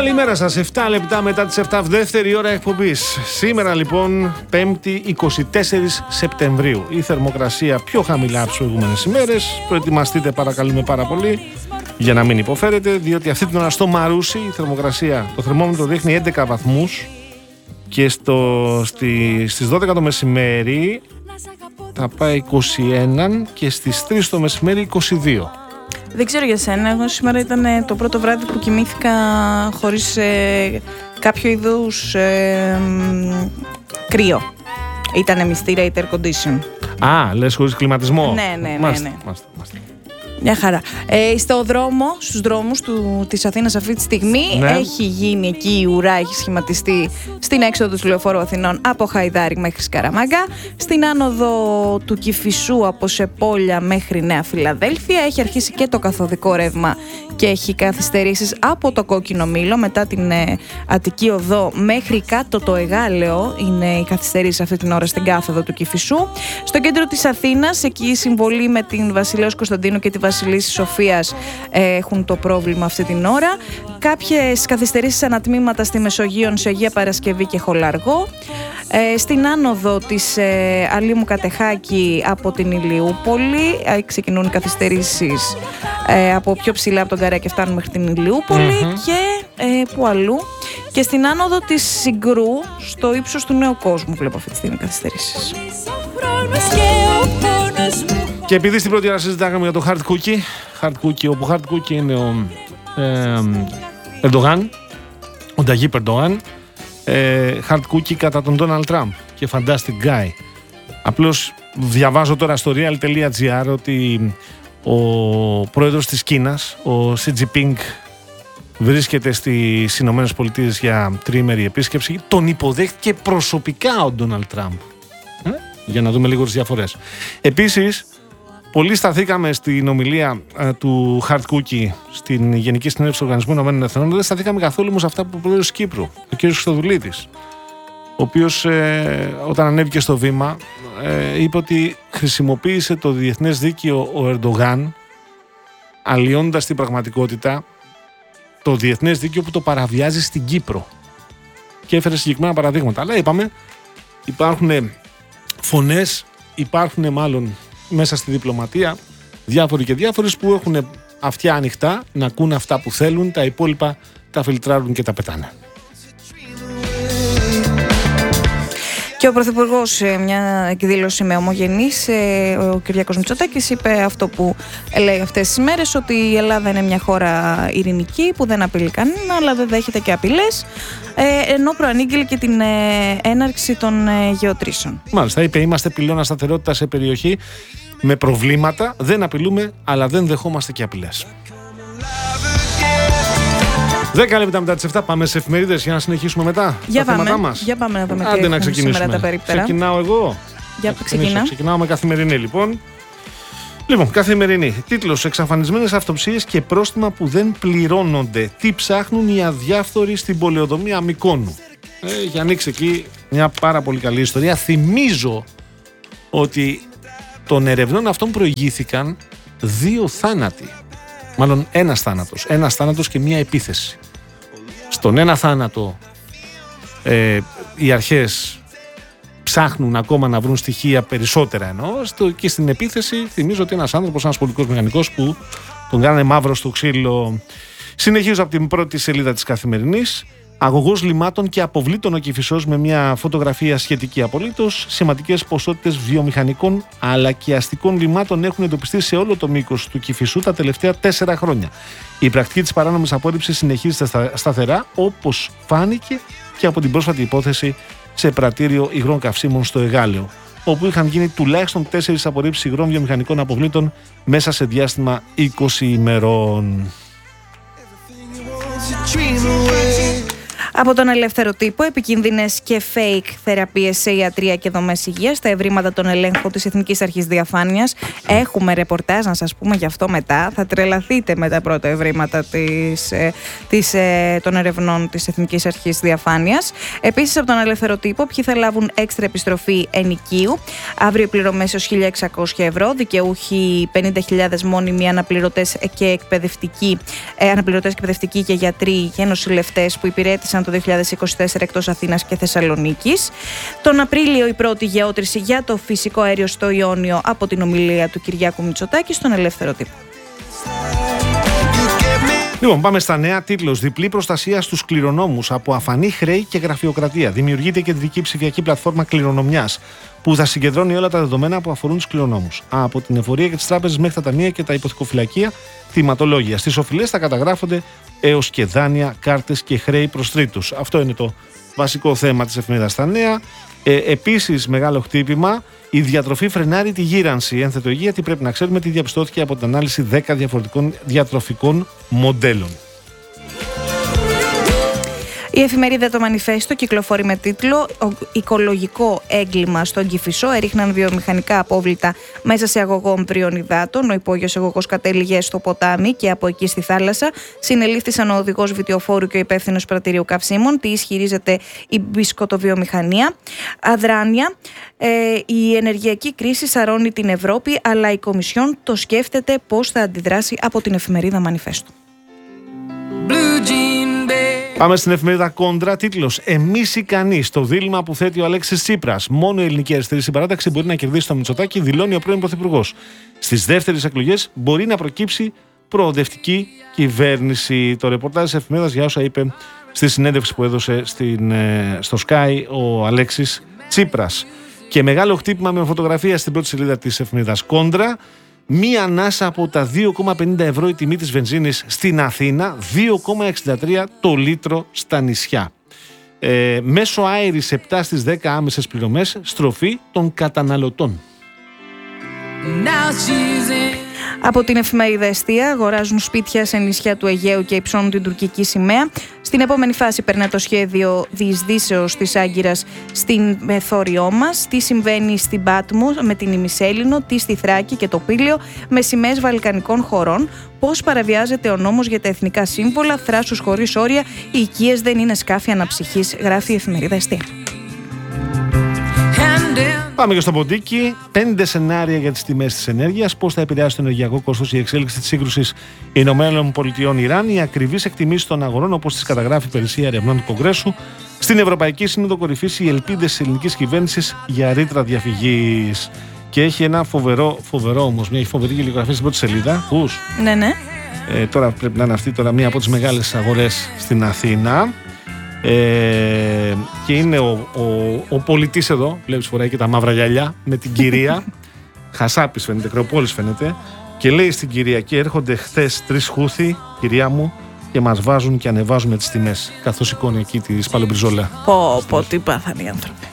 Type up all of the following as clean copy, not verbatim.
Καλημέρα σας, 7 λεπτά μετά τις 7, δεύτερη ώρα εκπομπής. Σήμερα λοιπόν, 5η 24 Σεπτεμβρίου. Η θερμοκρασία πιο χαμηλά από τις προηγούμενες ημέρες. Προετοιμαστείτε παρακαλούμε πάρα πολύ για να μην υποφέρετε, διότι αυτή την ώρα στο Μαρούσι η θερμοκρασία, το θερμόμετρο δείχνει 11 βαθμούς και στις 12 το μεσημέρι θα πάει 21 και στις 3 το μεσημέρι 22. Δεν ξέρω για σένα, εγώ σήμερα ήταν το πρώτο βράδυ που κοιμήθηκα χωρίς κάποιο είδους κρύο. Ήτανε μυστήρα ή air condition. Α, λες χωρίς κλιματισμό. Ναι. Μάστε. Μια χαρά. Στους δρόμους της Αθήνας αυτή τη στιγμή έχει γίνει εκεί η ουρά, έχει σχηματιστεί στην έξοδο του Λεωφόρου Αθηνών από Χαϊδάρη μέχρι Σκαραμάγκα. Στην άνοδο του Κηφισού από Σεπόλια μέχρι Νέα Φιλαδέλφια έχει αρχίσει και το καθοδικό ρεύμα και έχει καθυστερήσεις από το Κόκκινο Μήλο μετά την Αττική Οδό μέχρι κάτω το Εγάλεο. Είναι οι καθυστερήσεις αυτή την ώρα στην κάθοδο του Κηφισού. Στο κέντρο της Αθήνας, εκεί η συμβολή με την Βασιλέως Κωνσταντίνου και τη Βασιλίσσης Σοφίας έχουν το πρόβλημα αυτή την ώρα. Κάποιες καθυστερήσεις ανατμήματα στη Μεσογείο, σε Αγία Παρασκευή και Χολαργό. Στην άνοδο της Αλήμου Κατεχάκη από την Ηλιούπολη ξεκινούν οι καθυστερήσεις από πιο ψηλά από τον Καρέα και φτάνουν μέχρι την Ηλιούπολη και που αλλού. Και στην άνοδο της Συγκρού στο ύψος του Νέου Κόσμου βλέπω αυτή τη στιγμή καθυστερήσεις. Και επειδή στην πρώτη ώρα συζητάγαμε για το hard cookie, όπου hard cookie είναι ο Ερντογάν, ο Ταγίπ Ερντογάν, hard cookie κατά τον Ντόναλντ Τραμπ και fantastic guy. Απλώς διαβάζω τώρα στο real.gr ότι ο πρόεδρος της Κίνας, ο Σι Τζινπίνγκ, βρίσκεται στις Ηνωμένες Πολιτείες για τριήμερη επίσκεψη. Τον υποδέχτηκε προσωπικά ο Ντόναλντ Τραμπ. Για να δούμε λίγο τις διαφορές. Επίσης, πολλοί σταθήκαμε στην ομιλία του Hard Cookie στην Γενική Συνέλευση του Οργανισμού Ηνωμένων Εθνών. Δεν σταθήκαμε καθόλου όμως αυτά που είπε ο πρόεδρος της Κύπρου, ο κ. Χριστοδουλίδης, ο οποίος όταν ανέβηκε στο βήμα είπε ότι χρησιμοποίησε το διεθνές δίκαιο ο Ερντογάν, αλλοιώνοντας την πραγματικότητα το διεθνές δίκαιο που το παραβιάζει στην Κύπρο. Και έφερε συγκεκριμένα παραδείγματα. Αλλά είπαμε, υπάρχουν φωνές, υπάρχουν μάλλον μέσα στη διπλωματία διάφοροι και διάφορες που έχουν αυτιά ανοιχτά να ακούν αυτά που θέλουν, τα υπόλοιπα τα φιλτράρουν και τα πετάνε. Και ο Πρωθυπουργός, μια εκδήλωση με ομογενείς, ο Κυριάκος Μητσοτάκης, είπε αυτό που λέει αυτές τις μέρες, ότι η Ελλάδα είναι μια χώρα ειρηνική που δεν απειλεί κανένα, αλλά δεν δέχεται και απειλές, ενώ προανήγγειλε και την έναρξη των γεωτρήσεων. Μάλιστα, είπε, είμαστε πυλώνα σταθερότητα σε περιοχή με προβλήματα, δεν απειλούμε, αλλά δεν δεχόμαστε και απειλές. 10 λεπτά μετά τις 7 πάμε σε εφημερίδες για να συνεχίσουμε μετά για τα πάμε, θέματά μας. Για πάμε να δούμε τι να ξεκινήσουμε. Σήμερα τα περίπτερα. Ξεκινάω εγώ. Ξεκινάω με Καθημερινή λοιπόν. Λοιπόν, Καθημερινή. Τίτλος: Εξαφανισμένες αυτοψίες και πρόστιμα που δεν πληρώνονται. Τι ψάχνουν οι αδιάφθοροι στην πολεοδομία Μυκόνου. Για ανοίξει εκεί μια πάρα πολύ καλή ιστορία. Θυμίζω ότι των ερευνών αυτών προηγήθηκαν 2 θάνατοι. Μάλλον ένας θάνατος και μια επίθεση. Στον ένα θάνατο οι αρχές ψάχνουν ακόμα να βρουν στοιχεία περισσότερα εννοώ, και στην επίθεση θυμίζω ότι ένας άνθρωπος, ένας πολιτικός μηχανικός που τον κάνανε μαύρο στο ξύλο. Συνεχίζω από την πρώτη σελίδα της Καθημερινής. Αγωγός λιμάτων και αποβλήτων ο Κηφισός με μια φωτογραφία σχετική απολύτως. Σημαντικές ποσότητες βιομηχανικών αλλά και αστικών λιμάτων έχουν εντοπιστεί σε όλο το μήκος του Κηφισού τα τελευταία 4 χρόνια. Η πρακτική της παράνομης απόρριψης συνεχίζεται σταθερά, όπως φάνηκε και από την πρόσφατη υπόθεση σε πρατήριο υγρών καυσίμων στο Εγάλεο, όπου είχαν γίνει τουλάχιστον 4 απορρίψεις υγρών βιομηχανικών αποβλήτων μέσα σε διάστημα 20 ημερών. Από τον Ελεύθερο Τύπο, επικίνδυνες και fake θεραπείες σε ιατρία και δομές υγείας, τα ευρήματα των ελέγχων της Εθνικής Αρχής Διαφάνειας. Έχουμε ρεπορτάζ να σας πούμε γι' αυτό μετά. Θα τρελαθείτε με τα πρώτα ευρήματα των ερευνών της Εθνικής Αρχής Διαφάνειας. Επίσης, από τον Ελεύθερο Τύπο, ποιοι θα λάβουν έξτρα επιστροφή ενοικίου. Αύριο πληρωμές έως 1.600 ευρώ. Δικαιούχοι 50.000 μόνιμοι αναπληρωτές και εκπαιδευτικοί και γιατροί και νοσηλευτές που υπηρέτησαν το 2024 εκτός Αθήνας και Θεσσαλονίκης. Τον Απρίλιο η πρώτη γεώτρηση για το φυσικό αέριο στο Ιόνιο από την ομιλία του Κυριάκου Μητσοτάκη στον Ελεύθερο Τύπο. Λοιπόν, πάμε στα νέα. Τίτλος: διπλή προστασία στους κληρονόμους από αφανή χρέη και γραφειοκρατία. Δημιουργείται κεντρική ψηφιακή πλατφόρμα κληρονομιάς που θα συγκεντρώνει όλα τα δεδομένα που αφορούν τους κληρονόμους. Από την εφορία και τις τράπεζες μέχρι τα ταμεία και τα υποθηκοφυλακεία, τιματολόγια. Στις οφειλές θα καταγράφονται έως και δάνεια, κάρτες και χρέη προς τρίτους. Αυτό είναι το βασικό θέμα της εφημερίδας στα νέα. Επίσης, μεγάλο χτύπημα. Η διατροφή φρενάρει τη γύρανση. Ένθετο υγεία, γιατί πρέπει να ξέρουμε τι διαπιστώθηκε από την ανάλυση 10 διαφορετικών διατροφικών μοντέλων. Η εφημερίδα Το Μανιφέστο κυκλοφορεί με τίτλο «Οικολογικό έγκλημα στον Κηφισό. Έριχναν βιομηχανικά απόβλητα μέσα σε αγωγό ομπρίων υδάτων. Ο υπόγειος αγωγός κατέληγε στο ποτάμι και από εκεί στη θάλασσα. Συνελήφθησαν ο οδηγός βιτιοφόρου και ο υπεύθυνος πρατηρίου καυσίμων. Τι ισχυρίζεται η μπισκοτοβιομηχανία. Αδράνεια. Η ενεργειακή κρίση σαρώνει την Ευρώπη, αλλά η Κομισιόν το σκέφτεται πώς θα αντιδράσει. Από την εφημερίδα Μανιφέστο. Πάμε στην εφημερίδα Κόντρα. Τίτλος: εμείς ικανοί. Στο δίλημμα που θέτει ο Αλέξης Τσίπρας. Μόνο η ελληνική αριστερή συμπαράταξη μπορεί να κερδίσει το Μητσοτάκη, δηλώνει ο πρώην Πρωθυπουργός. Στις δεύτερες εκλογές μπορεί να προκύψει προοδευτική κυβέρνηση. Το ρεπορτάζ της εφημερίδας για όσα είπε στη συνέντευξη που έδωσε στο Sky ο Αλέξης Τσίπρας. Και μεγάλο χτύπημα με φωτογραφία στην πρώτη σελίδα της εφημερίδας Κόντρα. Μία ανάσα από τα 2,50 ευρώ η τιμή της βενζίνης στην Αθήνα, 2,63 το λίτρο στα νησιά. Μέσω αέρης 7 στις 10 άμεσες πληρωμές, στροφή των καταναλωτών. Από την εφημερίδα Εστία, αγοράζουν σπίτια σε νησιά του Αιγαίου και υψώνουν την τουρκική σημαία. Στην επόμενη φάση περνά το σχέδιο διεισδύσεως της Άγκυρας στην μεθόριό μας. Τι συμβαίνει στην Πάτμο με την Ημισέλινο, τι στη Θράκη και το Πήλιο με σημαίες βαλκανικών χωρών. Πώς παραβιάζεται ο νόμος για τα εθνικά σύμβολα, θράσους χωρίς όρια, οι οικίες δεν είναι σκάφη αναψυχής, γράφει η εφημερίδα Εστία. Πάμε και στο ποντίκι. 5 σενάρια για τις τιμές της ενέργειας. Πώς θα επηρεάσει το ενεργειακό κόστος η εξέλιξη της σύγκρουσης ΗΠΑ-Ιράν. Οι ακριβείς εκτιμήσεις των αγορών, όπως τις καταγράφει η Υπηρεσία Ερευνών του Κογκρέσου. Στην Ευρωπαϊκή Σύνοδο Κορυφής, οι ελπίδες της ελληνικής κυβέρνησης για ρήτρα διαφυγής. Και έχει ένα φοβερό όμως, μια φοβερή γελιογραφία στην πρώτη σελίδα. Ναι. Τώρα πρέπει να είναι αυτή μία από τις μεγάλες αγορές στην Αθήνα. Και είναι ο πολιτής εδώ, βλέπεις φοράει και τα μαύρα γυαλιά με την κυρία. Χασάπης φαίνεται, Κρεοπόλης φαίνεται. Και λέει στην κυρία: και έρχονται χθες 3 Χούθη, κυρία μου, και μας βάζουν και ανεβάζουμε τις τιμές. Καθώς σηκώνει εκεί τη σπαλομπριζόλα. Πω, τι πάθανε οι άνθρωποι.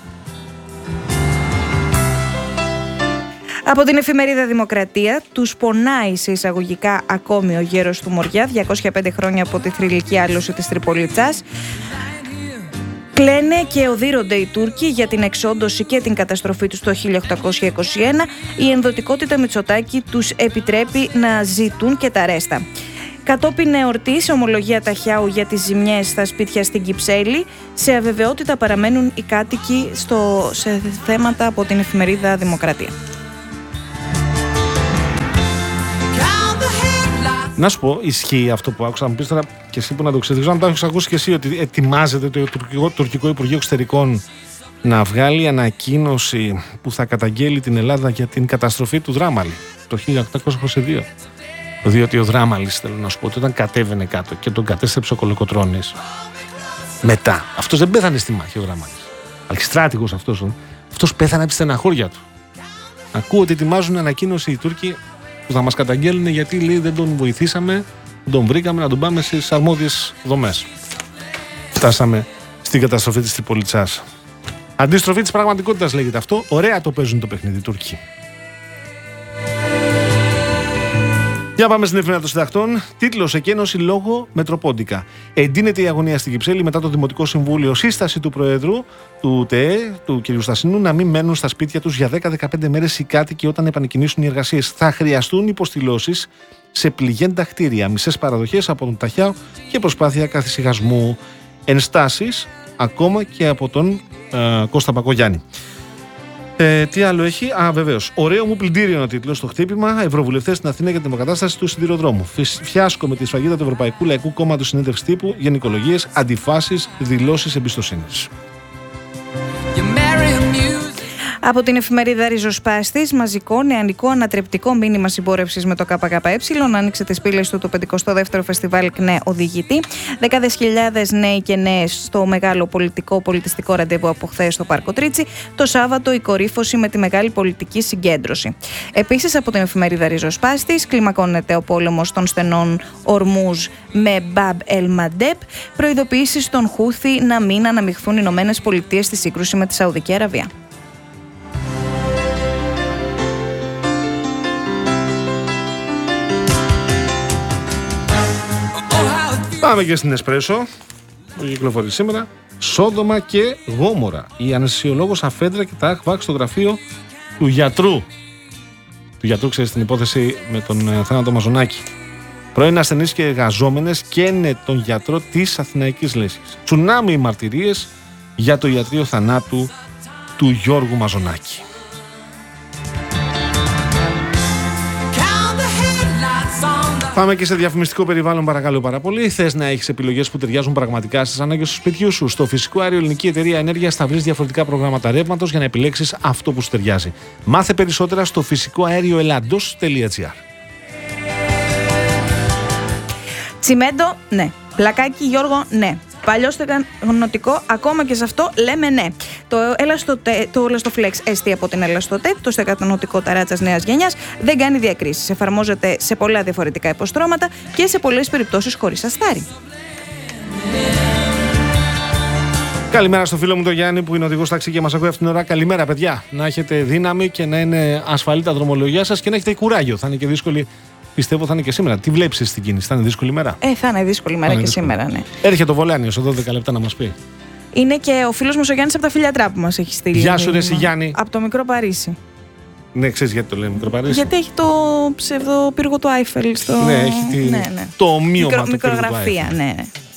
Από την εφημερίδα Δημοκρατία, τους πονάει σε εισαγωγικά ακόμη ο γέρος του Μοριά, 205 χρόνια από τη θρυλική άλωση της Τριπολιτσάς. Κλαίνε και οδύρονται οι Τούρκοι για την εξόντωση και την καταστροφή τους το 1821. Η ενδοτικότητα Μητσοτάκη τους επιτρέπει να ζητούν και τα ρέστα. Κατόπιν εορτής, ομολογία Ταχιάου για τις ζημιές στα σπίτια στην Κυψέλη. Σε αβεβαιότητα παραμένουν οι κάτοικοι σε θέματα από την εφημερίδα Δημοκρατία. Να σου πω, ισχύει αυτό που άκουσα. Να μου πεις τώρα και εσύ που να το ξέρεις, αν το έχεις ακούσει και εσύ, ότι ετοιμάζεται το τουρκικό Υπουργείο Εξωτερικών να βγάλει ανακοίνωση που θα καταγγέλει την Ελλάδα για την καταστροφή του Δράμαλη το 1822. Διότι ο Δράμαλης, θέλω να σου πω, ότι όταν κατέβαινε κάτω και τον κατέστρεψε ο Κολοκοτρώνης, μετά, αυτός δεν πέθανε στη μάχη ο Δράμαλης. Αρχιστράτηγος αυτός πέθανε από τη στεναχώρια του. Ακούω ότι ετοιμάζουν ανακοίνωση οι Τούρκοι που θα μας καταγγέλνουν γιατί λέει δεν τον βοηθήσαμε, δεν τον βρήκαμε, να τον πάμε στις αρμόδιες δομές. Φτάσαμε στην καταστροφή της Τριπολιτσάς. Αντιστροφή της πραγματικότητας λέγεται αυτό. Ωραία το παίζουν το παιχνίδι οι Τούρκοι. Για πάμε στην Εφημερίδα των Συντακτών. Τίτλος: Εκένωση λόγω Μετροπόντικα. Εντείνεται η αγωνία στην Κυψέλη μετά το Δημοτικό Συμβούλιο. Σύσταση του Προέδρου του ΤΕΕ, του κ. Στασίνου, να μην μένουν στα σπίτια τους για 10-15 μέρες οι κάτοικοι όταν επανεκκινήσουν οι εργασίες. Θα χρειαστούν υποστηλώσεις σε πληγέντα κτίρια, μισές παραδοχές από τον Ταχιάο και προσπάθεια καθησυχασμού. Ενστάσεις ακόμα και από τον Κώστα Μπακογιάννη. Τι άλλο έχει? Βεβαίως. Ωραίο μου πλυντήριο είναι ο τίτλος στο χτύπημα. Ευρωβουλευτές στην Αθήνα για την αποκατάσταση του σιδηροδρόμου. Φιάσκο με τη σφραγίδα του Ευρωπαϊκού Λαϊκού Κόμματος, συνέντευξη τύπου, γενικολογίες, αντιφάσεις, δηλώσεις εμπιστοσύνης. Από την εφημερίδα Ριζοσπάστης, μαζικό νεανικό ανατρεπτικό μήνυμα συμπόρευσης με το ΚΚΕ. Άνοιξε τις πύλες του το 52ο Φεστιβάλ ΚΝΕ Οδηγητή. Δεκάδες χιλιάδες νέοι και νέες στο μεγάλο πολιτιστικό ραντεβού από χθες στο Πάρκο Τρίτσι. Το Σάββατο η κορύφωση με τη μεγάλη πολιτική συγκέντρωση. Επίσης, από την εφημερίδα Ριζοσπάστης, κλιμακώνεται ο πόλεμος των στενών Ορμούζ με Μπαμπ Ελ Μαντέπ. Προειδοποιήσεις των Χούθη να μην αναμειχθούν οι Ηνωμένες Πολιτείες στη σύγκρουση με τη Σαουδική Αραβία. Πάμε και στην Εσπρέσο, που κυκλοφορεί σήμερα. Σόδομα και Γόμορα. Η αναισθησιολόγος αφέντρα και τα αχβάκ στο γραφείο του γιατρού. Του γιατρού, ξέρεις την υπόθεση με τον θάνατο Μαζονάκη. Πρώην ασθενείς και εργαζόμενες καίνε τον γιατρό της Αθηναϊκής Λέσχης. Τσουνάμι οι μαρτυρίες για το ιατρείο θανάτου του Γιώργου Μαζονάκη. Πάμε και σε διαφημιστικό περιβάλλον, παρακαλώ πάρα πολύ. Θες να έχεις επιλογές που ταιριάζουν πραγματικά στις ανάγκες του σπιτιού σου? Στο Φυσικό Αέριο Ελληνική Εταιρεία Ενέργειας θα βρεις διαφορετικά προγράμματα ρεύματος για να επιλέξεις αυτό που σου ταιριάζει. Μάθε περισσότερα στο φυσικοαέρioelandos.gr. Τσιμέντο, ναι. Πλακάκι, Γιώργο, ναι. Παλιό στεγανοτικό, ακόμα και σε αυτό λέμε ναι. Το Elastoflex ST από την Elastotec, το στεγανοτικό ταράτσας νέας γενιάς, δεν κάνει διακρίσεις. Εφαρμόζεται σε πολλά διαφορετικά υποστρώματα και σε πολλές περιπτώσεις χωρίς αστάρι. Καλημέρα στο φίλο μου τον Γιάννη που είναι οδηγός ταξί και μας ακούει αυτήν την ώρα. Καλημέρα, παιδιά. Να έχετε δύναμη και να είναι ασφαλή τα δρομολογία σας και να έχετε κουράγιο. Θα είναι και δύσκολη. Πιστεύω θα είναι και σήμερα. Τι βλέπεις στην κίνηση, θα είναι δύσκολη μέρα? Θα είναι δύσκολη μέρα και σήμερα, ναι. Έρχεται ο Βολάνιος σε 12 λεπτά να μας πει. Είναι και ο φίλος μας ο Γιάννης από τα Φιλιατρά που μας έχει στείλει. Γεια σου, ρε Γιάννη. Από το Μικρό Παρίσι. Ναι, ξέρεις γιατί το λέμε Μικρό Παρίσι? Γιατί έχει το ψευδοπύργο του Άιφελ στο. Ναι, έχει το ομοίωμα του μικρογραφία, ναι.